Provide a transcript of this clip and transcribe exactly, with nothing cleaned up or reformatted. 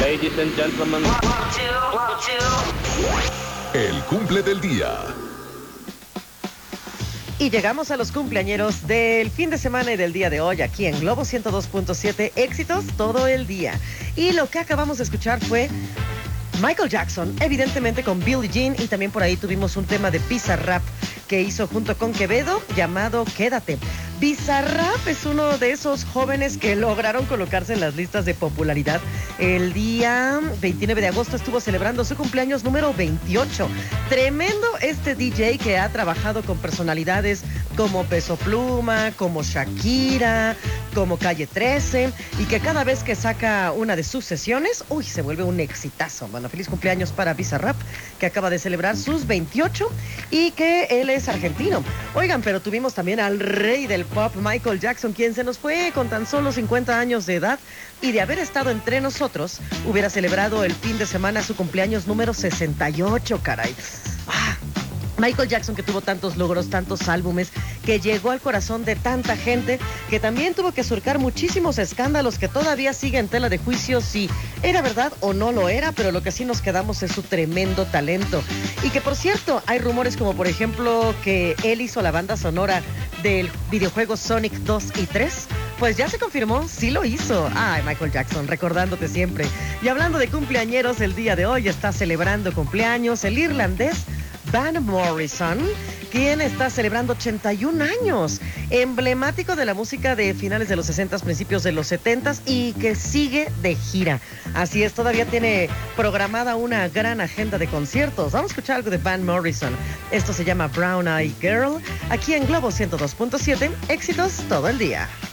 Ladies and gentlemen. El cumple del día. Y llegamos a los cumpleañeros del fin de semana y del día de hoy aquí en Globo ciento dos punto siete, éxitos todo el día. Y lo que acabamos de escuchar fue Michael Jackson, evidentemente con Billie Jean, y también por ahí tuvimos un tema de Bizarrap que hizo junto con Quevedo llamado Quédate. Bizarrap es uno de esos jóvenes que lograron colocarse en las listas de popularidad. El día veintinueve de agosto estuvo celebrando su cumpleaños número veintiocho. Tremendo este D J que ha trabajado con personalidades como Peso Pluma, como Shakira, como Calle trece, y que cada vez que saca una de sus sesiones, uy, se vuelve un exitazo. Bueno, feliz cumpleaños para Bizarrap, que acaba de celebrar sus veintiocho y que él es argentino. Oigan, pero tuvimos también al rey del pop, Michael Jackson, quien se nos fue con tan solo cincuenta años de edad, y de haber estado entre nosotros, hubiera celebrado el fin de semana su cumpleaños número sesenta y ocho, caray. Ah, Michael Jackson, que tuvo tantos logros, tantos álbumes, que llegó al corazón de tanta gente, que también tuvo que surcar muchísimos escándalos que todavía siguen en tela de juicio si era verdad o no lo era, pero lo que sí nos quedamos es su tremendo talento. Y que, por cierto, hay rumores como, por ejemplo, que él hizo la banda sonora del videojuego Sonic dos y tres. Pues ya se confirmó, sí lo hizo. Ay, Michael Jackson, recordándote siempre. Y hablando de cumpleañeros, el día de hoy está celebrando cumpleaños el irlandés Van Morrison, quien está celebrando ochenta y un años, emblemático de la música de finales de los sesenta, principios de los setenta, y que sigue de gira. Así es, todavía tiene programada una gran agenda de conciertos. Vamos a escuchar algo de Van Morrison. Esto se llama Brown Eye Girl, aquí en Globo ciento dos punto siete, éxitos todo el día.